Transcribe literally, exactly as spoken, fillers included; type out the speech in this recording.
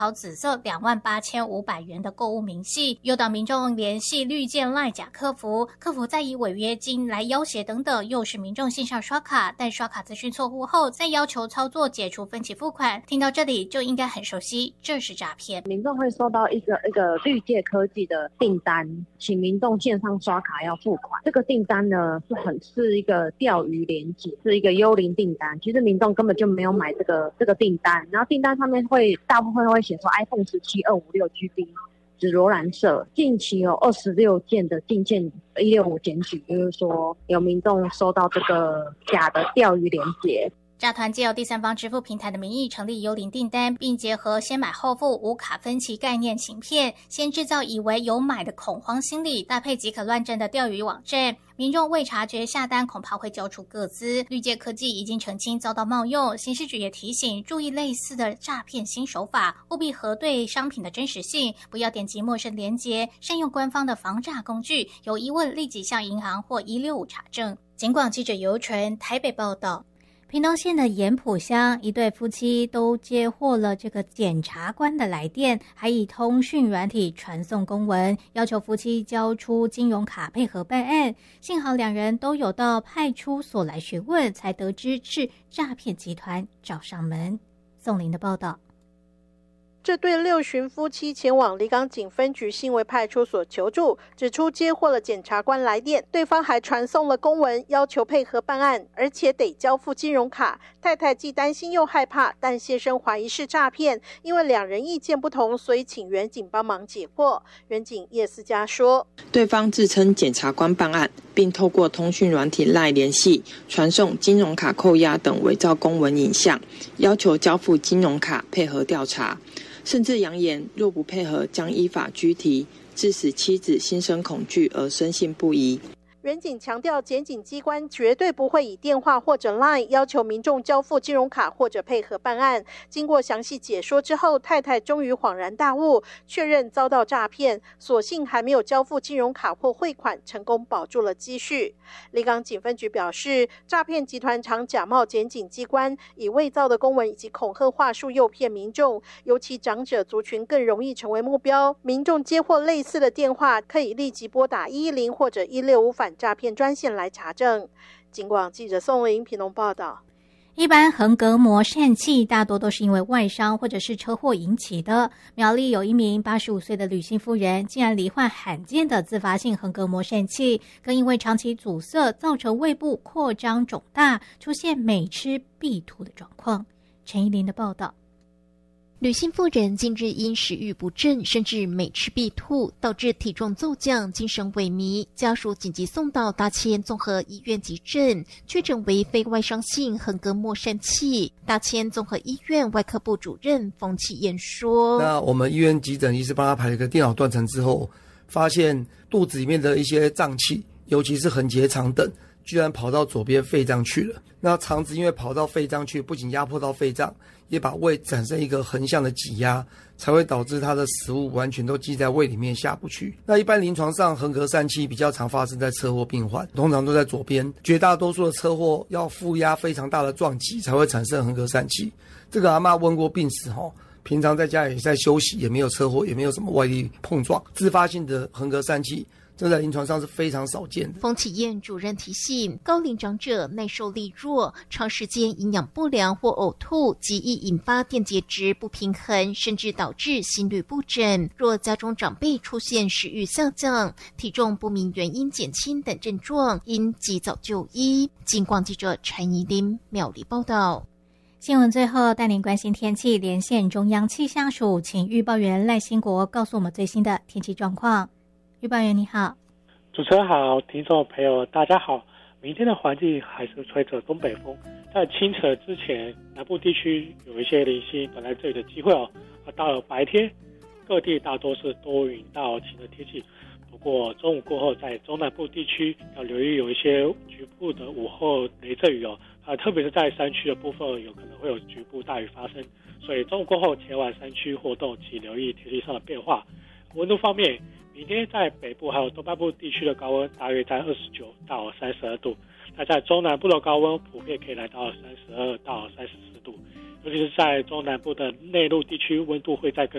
桃紫色两万八千五百元的购物明细，诱导民众联系绿建赖假客服，客服再以违约金来要挟等等，诱使民众线上刷卡，但刷卡资讯错误后再要求操作解除分期付款。听到这里就应该很熟悉，这是诈骗。 民众会收到一个一个绿界科技的订单，请民众线上刷卡要付款。这个订单呢是很是一个钓鱼连结，是一个幽灵订单。其实民众根本就没有买这个这个订单，然后订单上面会大部分会写说 iPhone 十七二五六 G B。紫罗兰社近期有二十六件的进件一六五检举，就是说有民众收到这个假的钓鱼连结。 诈团借由第三方支付平台的名义成立幽灵订单，并结合先买后付无卡分期概念行骗，先制造以为有买的恐慌心理，搭配即可乱真的钓鱼网站，民众未察觉下单恐怕会交出个资。绿界科技已经澄清遭到冒用，刑事局也提醒注意类似的诈骗新手法，务必核对商品的真实性，不要点击陌生连结，善用官方的防诈工具，有疑问立即向银行或一六五查证。警广记者尤纯台北报道。屏东县的盐埔乡一对夫妻都接获了这个检察官的来电，还以通讯软体传送公文，要求夫妻交出金融卡配合办案。幸好两人都有到派出所来询问，才得知是诈骗集团找上门。宋林的报道。 这对六旬夫妻前往离港警分局新围派出所求助，指出接获了检察官来电，对方还传送了公文，要求配合办案，而且得交付金融卡。太太既担心又害怕，但先生怀疑是诈骗，因为两人意见不同，所以请员警帮忙解惑。员警叶思佳说， 对方自称检察官办案，并透过通讯软体 LINE 联系，传送金融卡扣押等伪造公文影像，要求交付金融卡配合调查，甚至扬言若不配合将依法拘提，致使妻子心生恐惧而深信不疑。 员警强调，检警机关绝对不会以电话或者 LINE 要求民众交付金融卡或者配合办案。经过详细解说之后，太太终于恍然大悟，确认遭到诈骗，所幸还没有交付金融卡或汇款，成功保住了积蓄。离港警分局表示，诈骗集团常假冒检警机关，以伪造的公文以及恐吓话术诱骗民众，尤其长者族群更容易成为目标。民众接获类似的电话，可以立即拨打一一零或者一六五反诈骗专线来查证。警广记者宋玲屏东报道。 一般横膈膜疝气大多都是因为外伤或者是车祸引起的。苗栗有一名八十五岁的吕姓妇人，竟然罹患罕见的自发性横膈膜疝气，更因为长期阻塞造成胃部扩张肿大，出现每吃必吐的状况。陈依琳的报道。 吕姓妇人近日因食欲不振，甚至每吃必吐，导致体重骤降，精神萎靡，家属紧急送到大千综合医院急诊，确诊为非外伤性横膈膜疝气。大千综合医院外科部主任冯启燕说：“ 那我们医院急诊医师帮他排了一个电脑断层之后，发现肚子里面的一些脏器，尤其是横结肠等，居然跑到左边肺脏去了。那肠子因为跑到肺脏去，不仅压迫到肺脏，也把胃产生一个横向的挤压，才会导致它的食物完全都积在胃里面下不去。那一般临床上横膈疝气比较常发生在车祸病患，通常都在左边，绝大多数的车祸要负压非常大的撞击才会产生横膈疝气。这个阿嬷问过病史齁，平常在家也在休息，也没有车祸，也没有什么外力碰撞，自发性的横膈疝气这在临床上是非常少见的。 冯启燕主任提醒，高龄长者耐受力弱，长时间营养不良或呕吐，极易引发电解质不平衡，甚至导致心律不整。若家中长辈出现食欲下降、体重不明原因减轻等症状，应及早就医。警广记者陈怡琳苗栗报道。 新闻最后带您关心天气，连线中央气象署，请预报员赖兴国告诉我们最新的天气状况。预报员你好。 主持人好，听众朋友大家好。明天的环境还是吹着东北风，在清晨之前，南部地区有一些零星短暂阵雨的机会哦。而到了白天，各地大多是多云到晴的天气。不过中午过后，在中南部地区要留意有一些局部的午后雷阵雨哦。啊，特别是在山区的部分，有可能会有局部大雨发生。所以中午过后前往山区活动，请留意天气上的变化。温度方面，明天在北部还有东半部地区的高温大约在二十九到三十二度，那在中南部的高温普遍可以来到三十二到三十四度，尤其是在中南部的内陆地区，温度会再更